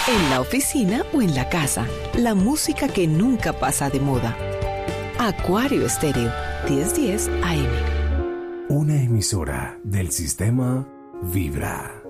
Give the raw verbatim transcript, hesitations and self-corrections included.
En la oficina o en la casa, la música que nunca pasa de moda. Acuario Estéreo, diez diez A M. Una emisora del sistema Vibra.